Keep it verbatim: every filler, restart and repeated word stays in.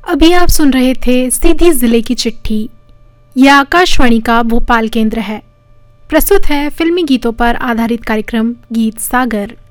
अभी आप सुन रहे थे सीधी जिले की चिट्ठी। यह आकाशवाणी का भोपाल केंद्र है। प्रस्तुत है फिल्मी गीतों पर आधारित कार्यक्रम गीत सागर।